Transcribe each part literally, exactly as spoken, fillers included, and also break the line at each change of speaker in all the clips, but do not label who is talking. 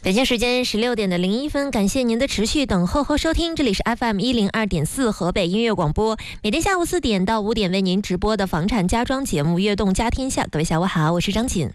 北京时间十六点的零一分，感谢您的持续等候和收听，这里是 F M 一零二点四河北音乐广播，每天下午四点到五点为您直播的房产家装节目《悦动家天下》。各位下午好，我是张锦。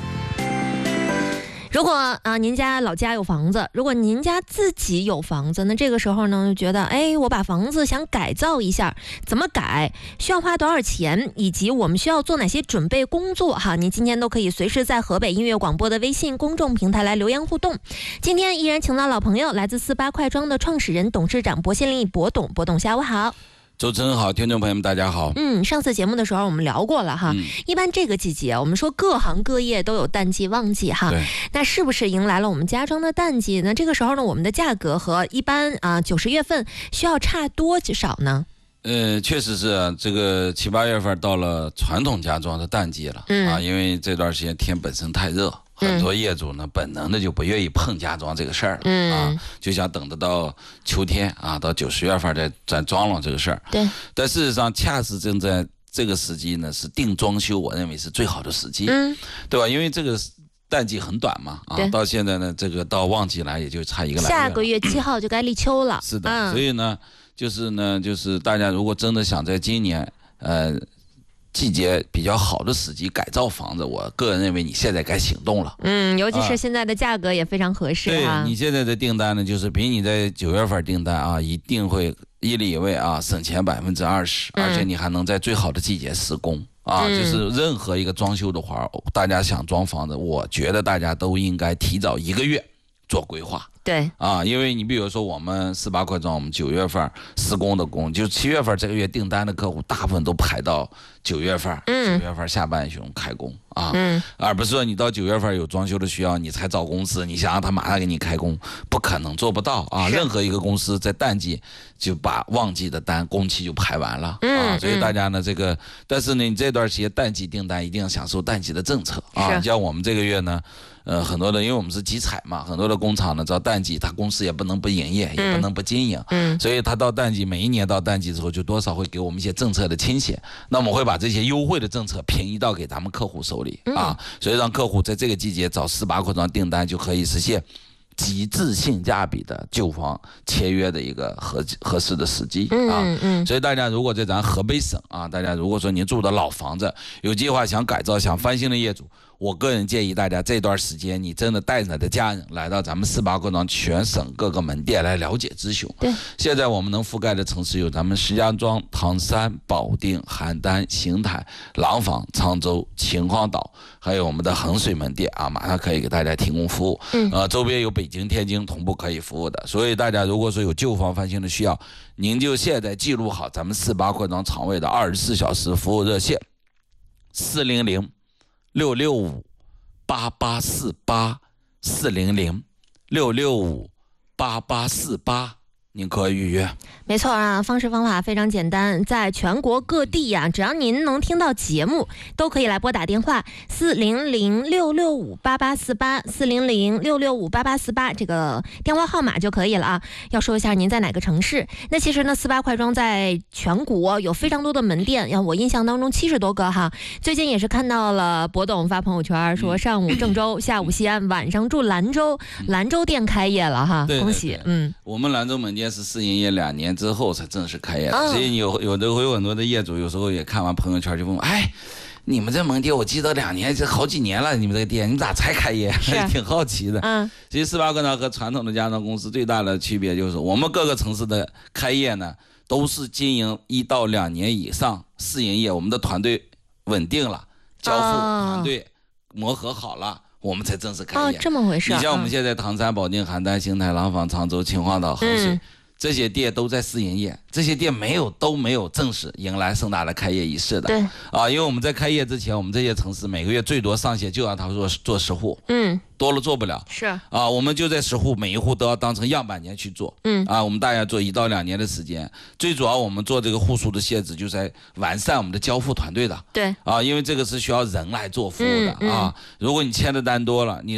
如果啊、呃、您家老家有房子，如果您家自己有房子，那这个时候呢就觉得，哎，我把房子想改造一下，怎么改？需要花多少钱？以及我们需要做哪些准备工作？哈，您今天都可以随时在河北音乐广播的微信公众平台来留言互动。今天依然请到老朋友，来自四八快装的创始人、董事长薄先立薄董，薄董下午好。
主持人好，听众朋友们大家好。
嗯，上次节目的时候我们聊过了哈、嗯，一般这个季节我们说各行各业都有淡季旺季哈，
对，
那是不是迎来了我们家装的淡季？那这个时候呢，我们的价格和一般啊九十月份需要差多少呢？
呃，确实是、啊、这个七八月份到了传统家装的淡季了、嗯、啊，因为这段时间天本身太热。很多业主呢、嗯，本能的就不愿意碰家装这个事儿了、嗯、啊，就想等得到秋天啊，到九十月份再再装了这个事儿。
对，
但事实上，恰是正在这个时机呢，是定装修，我认为是最好的时机，嗯，对吧？因为这个淡季很短嘛，啊，到现在呢，这个到旺季来也就差一个来月了，
下个月七号就该立秋了。
是的、嗯，所以呢，就是呢，就是大家如果真的想在今年，呃。季节比较好的时机改造房子，我个人认为你现在该行动了。
嗯，尤其是现在的价格也非常合适啊。
对，你现在的订单呢，就是比你在九月份订单啊，一定会一里位啊省钱百分之二十，而且你还能在最好的季节施工。啊，就是任何一个装修的话，大家想装房子，我觉得大家都应该提早一个月做规划。
对
啊，因为你比如说我们四八快装，我们九月份施工的工，就七月份这个月订单的客户，大部分都排到九月份，嗯，九月份下半旬开工啊，嗯，而不是说你到九月份有装修的需要，你才找公司，你想让他马上给你开工，不可能做不到啊。任何一个公司在淡季就把旺季的单工期就排完了、嗯、啊，所以大家呢这个，但是呢你这段时间淡季订单一定要享受淡季的政策啊，像我们这个月呢。呃，很多的，因为我们是集采嘛，很多的工厂呢，到淡季，他公司也不能不营业，也不能不经营，嗯，所以他到淡季，每一年到淡季之后，就多少会给我们一些政策的倾斜，那我们会把这些优惠的政策平移到给咱们客户手里、嗯、啊，所以让客户在这个季节找四八快装订单，就可以实现极致性价比的旧房签约的一个合合适的时机啊，嗯嗯，所以大家如果在咱河北省啊，大家如果说您住的老房子，有计划想改造、想翻新的业主。我个人建议大家这段时间，你真的带着你的家人来到咱们四八快装全省各个门店来了解咨询。
对，
现在我们能覆盖的城市有咱们石家庄、唐山、保定、邯郸、邢台、廊坊、沧州、秦皇岛，还有我们的衡水门店啊，马上可以给大家提供服务。嗯，呃，周边有北京、天津同步可以服务的。所以大家如果说有旧房翻新的需要，您就现在记录好咱们四八快装厂位的二十四小时服务热线：四零零。六六五八八四八四零零六六五八八四八，您可以预约。
没错啊，方式方法非常简单，在全国各地呀、啊，只要您能听到节目，都可以来拨打电话四零零六六五八八四八四零零六六五八八四八这个电话号码就可以了啊。要说一下您在哪个城市？那其实呢，四八快装在全国有非常多的门店，呀，我印象当中七十多个哈。最近也是看到了博董发朋友圈说，上午郑州，下午西安，晚上住兰州，兰州店开业了哈，
对对对，
恭喜！嗯，
我们兰州门店是试营业两年之后才正式开业的，哦、所以有有的有很多的业主有时候也看完朋友圈就问我，哎，你们这门店我记得两年这好几年了，你们这个店你们咋才开业？挺好奇的。嗯，其实四八快装和传统的家装公司最大的区别就是，我们各个城市的开业呢都是经营一到两年以上试营业，我们的团队稳定了，交付团队磨合好了。我们才正式开业。
哦，这么回事。
你像我们现在唐山、保定、邯郸、邢台、廊坊、沧州、秦皇岛、衡水、嗯、这些店都在试营业，这些店没有都没有正式迎来盛大的开业仪式的。
对
啊，因为我们在开业之前，我们这些城市每个月最多上线就让他做做十户，嗯，多了做不了。
是
啊，我们就在十户，每一户都要当成样板年去做。嗯啊，我们大概做一到两年的时间。最主要我们做这个户数的限制，就是在完善我们的交付团队的。
对啊，
因为这个是需要人来做服务的、嗯嗯、啊。如果你签的单多了，你的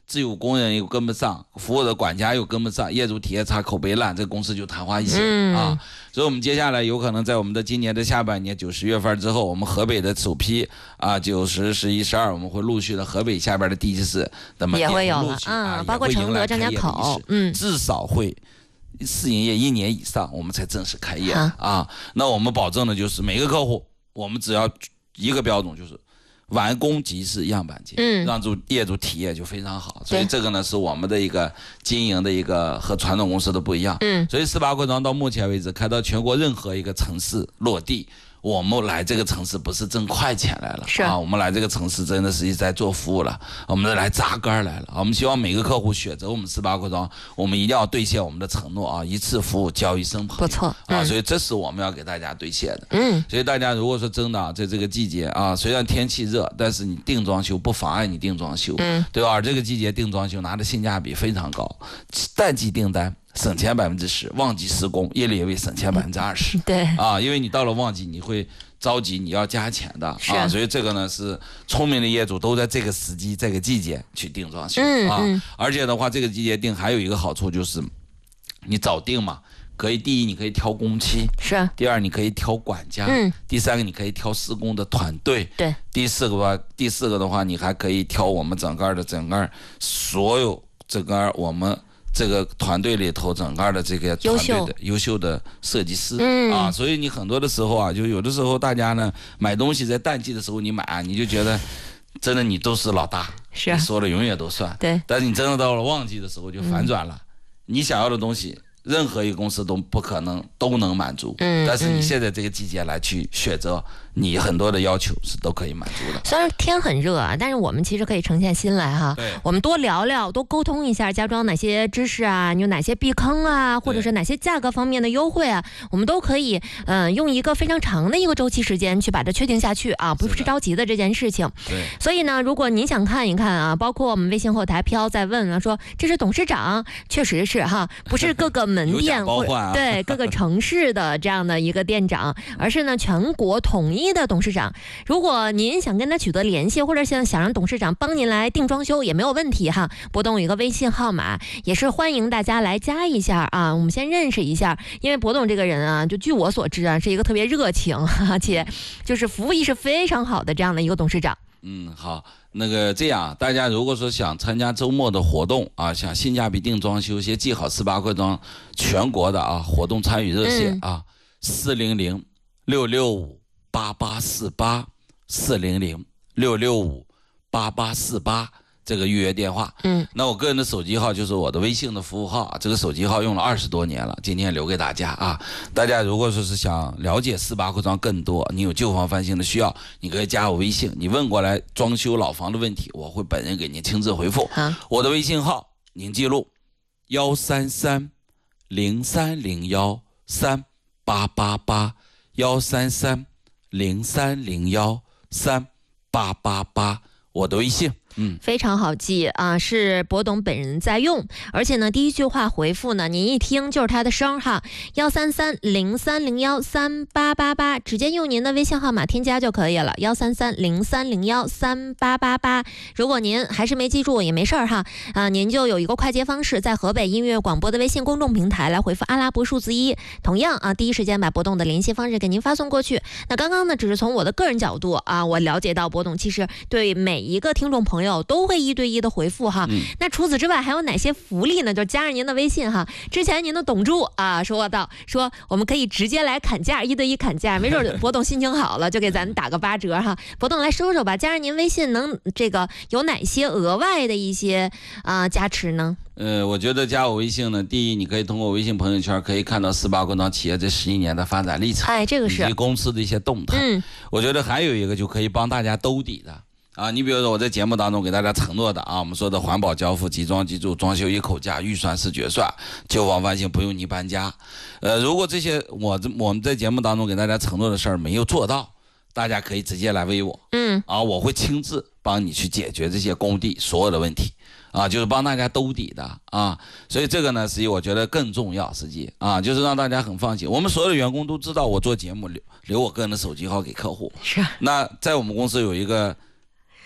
自有工人又跟不上，服务的管家又跟不上，业主体验差，口碑烂，这公司就昙花一现、嗯、啊。所以我们接下来有可能在我们的今年的下半年九十月份之后，我们河北的首批啊九十、十一、十二，我们会陆续的河北下边的地级市的门店
也会有了
啊，
包括承德、张家口，
嗯，至少会试营业一年以上，我们才正式开业啊。那我们保证的就是每个客户，我们只要一个标准，就是完工即是样板间，嗯，让主业主体验就非常好。所以这个呢是我们的一个经营的一个和传统公司的不一样。嗯，所以四八扩张到目前为止开到全国任何一个城市落地，我们来这个城市不是挣快钱来了，是啊，我们来这个城市真的是在做服务了，我们来扎根来了。我们希望每个客户选择我们四八扩张，我们一定要兑现我们的承诺啊，一次服务交一生朋友，不错、嗯、啊，所以这是我们要给大家兑现的。嗯，所以大家如果说真的、啊、在这个季节啊，虽然天气热，但是你定装修不妨碍你定装修，嗯，对吧？而这个季节定装修拿的性价比非常高，淡季订单省钱百分之十，旺季施工也略微省钱百分之二十。对啊，因为你到了旺季，你会着急，你要加钱的啊，所以这个呢是聪明的业主都在这个时机、这个季节去定装修、嗯、啊、嗯。而且的话，这个季节定还有一个好处就是，你早定嘛，可以第一你可以挑工期，是；第二你可以挑管家，嗯；第三个你可以挑施工的团队，对；第四个吧，第四个的话，你还可以挑我们整个的整个所有整个我们。这个团队里头整个的这个团队的优秀的设计师、嗯、啊，所以你很多的时候啊，就有的时候大家呢买东西在淡季的时候你买、啊、你就觉得真的你都是老大，是、啊、你说了永远都算，对。但是你真的到了旺季的时候就反转了、嗯，你想要的东西任何一个公司都不可能都能满足，嗯，但是你现在这个季节来去选择，你很多的要求是都可以满足的。
虽然天很热啊，但是我们其实可以沉下心来哈，对，我们多聊聊，多沟通一下家装哪些知识啊，有哪些避坑啊，或者是哪些价格方面的优惠啊，我们都可以嗯、呃、用一个非常长的一个周期时间去把它确定下去啊，不是着急的这件事情。对，所以呢，如果您想看一看啊，包括我们微信后台飘在问了说这是董事长，确实是哈，不是各个门店或者、啊、对各个城市的这样的一个店长，而是呢全国统一的董事长。如果您想跟他取得联系，或者想想让董事长帮您来定装修也没有问题哈。波动有一个微信号码，也是欢迎大家来加一下啊。我们先认识一下，因为博董这个人啊，就据我所知啊，是一个特别热情，而且就是服务意识非常好的这样的一个董事长。
嗯，好，那个这样，大家如果说想参加周末的活动啊，想性价比定装修，先记好四八扩张全国的啊活动参与热线啊，四零零六六五八八四八，四零零六六五八八四八。这个预约电话，嗯，那我个人的手机号就是我的微信的服务号，这个手机号用了二十多年了，今天留给大家啊。大家如果说是想了解四八扩张更多，你有旧房翻新的需要，你可以加我微信，你问过来装修老房的问题，我会本人给您亲自回复。好，我的微信号您记录幺三三零三零幺三八八八，幺三三零三零幺三八八八，我的微信。嗯，
非常好记啊，是博董本人在用，而且呢，第一句话回复呢，您一听就是他的声哈，幺三三零三零幺三八八八，直接用您的微信号码添加就可以了，幺三三零三零幺三八八八。如果您还是没记住也没事儿哈，啊，您就有一个快捷方式，在河北音乐广播的微信公众平台来回复阿拉伯数字一，同样啊，第一时间把博董的联系方式给您发送过去。那刚刚呢，只是从我的个人角度啊，我了解到博董其实对每一个听众朋友。朋友都会一对一的回复哈、嗯，那除此之外还有哪些福利呢？就加上您的微信哈。之前您的董柱啊说到说我们可以直接来砍价，一对一砍价，没准博董心情好了就给咱打个八折哈。博董来说说吧，加上您微信能这个有哪些额外的一些啊、呃、加持呢？
呃，我觉得加我微信呢，第一，你可以通过微信朋友圈可以看到四八扩张企业这十一年的发展历程，
哎，这个是以
及公司的一些动态。嗯，我觉得还有一个就可以帮大家兜底的。啊，你比如说我在节目当中给大家承诺的啊，我们说的环保交付、集装集住、装修一口价、预算是决算、旧房翻新不用你搬家。呃，如果这些我我们在节目当中给大家承诺的事儿没有做到，大家可以直接来微我，嗯，啊，我会亲自帮你去解决这些工地所有的问题，啊，就是帮大家兜底的啊。所以这个呢，实际我觉得更重要，实际啊，就是让大家很放心。我们所有的员工都知道我做节目留留我个人的手机号给客户，是。那在我们公司有一个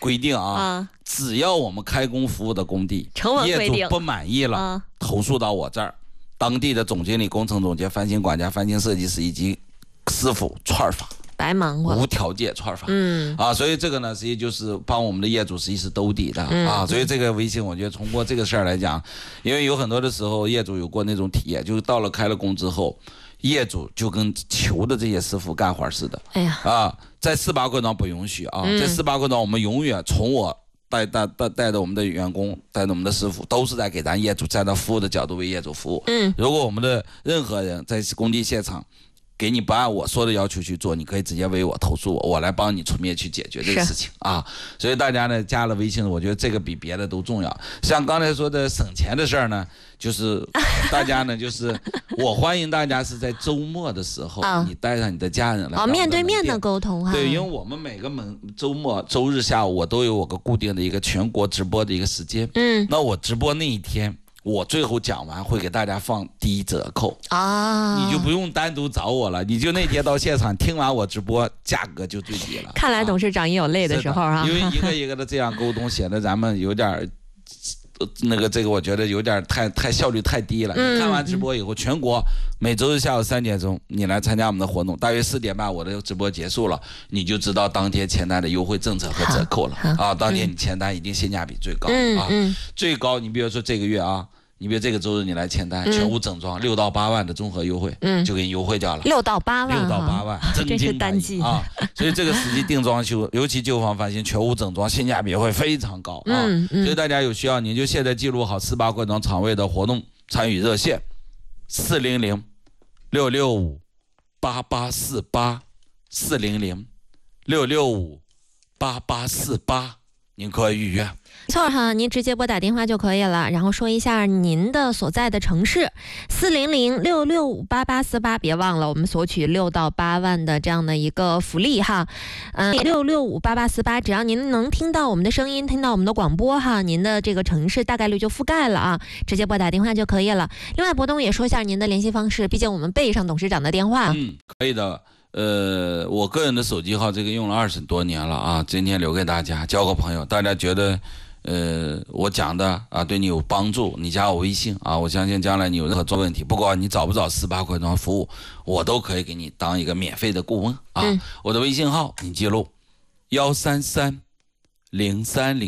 规定啊，
啊
只要我们开工服务的工地业主不满意了，啊、投诉到我这儿，当地的总经理、工程总监、翻新管家、翻新设计师以及师傅串法。
白忙活，
无条件串法，
嗯
啊，所以这个呢，实际就是帮我们的业主实际是兜底的、嗯、啊，所以这个微信，我觉得通过这个事儿来讲，因为有很多的时候业主有过那种体验，就是到了开了工之后，业主就跟求的这些师傅干活似的，
哎呀，
啊，在四八过程不允许啊，嗯、在四八过程我们永远从我带带带带着我们的员工，带着我们的师傅，都是在给咱业主站在服务的角度为业主服务。
嗯，
如果我们的任何人在工地现场。给你不按我说的要求去做，你可以直接为我投诉我，我来帮你出面去解决这个事情啊。所以大家呢加了微信，我觉得这个比别的都重要。像刚才说的省钱的事儿呢，就是大家呢，就是我欢迎大家是在周末的时候，哦、你带上你的家人来
哦，面对面的沟通哈。
对，因为我们每个门周末周日下午我都有我个固定的一个全国直播的一个时间。嗯，那我直播那一天。我最后讲完会给大家放低折扣啊，你就不用单独找我了，你就那天到现场听完我直播，价格就最低了。
看来董事长也有累的时候啊，
因为一个一个的这样沟通，显得咱们有点那个这个，我觉得有点太太效率太低了。嗯、你看完直播以后，全国每周日下午三点钟你来参加我们的活动，大约四点半我的直播结束了，你就知道当天签单的优惠政策和折扣了啊！当天你签单一定性价比最高、嗯、啊，嗯、最高。你比如说这个月啊。你比如这个周日你来签单，嗯、全屋整装六到八万的综合优惠，嗯、就给你优惠掉了。
六到八万，
六到八万，
真是单季
啊！所以这个实际定装修，尤其旧房翻新，全屋整装性价比会非常高啊！嗯嗯、所以大家有需要，你就现在记录好四八过程场位的活动参与热线：四零零六六五八八四八，四零零六六五八八四八，您可以预约。
没错哈，您直接拨打电话就可以了，然后说一下您的所在的城市，四零零六六五八八四八，别忘了我们索取六到八万的这样的一个福利哈，嗯，六六五八八四八，只要您能听到我们的声音，听到我们的广播哈，您的这个城市大概率就覆盖了啊，直接拨打电话就可以了。另外，博东也说一下您的联系方式，毕竟我们备上董事长的电话。
嗯，可以的。呃，我个人的手机号这个用了二十多年了啊，今天留给大家交个朋友，大家觉得呃我讲的啊对你有帮助，你加我微信啊，我相信将来你有任何做问题，不管你找不找四八快装服务，我都可以给你当一个免费的顾问啊。嗯、我的微信号你记录幺三三零三零。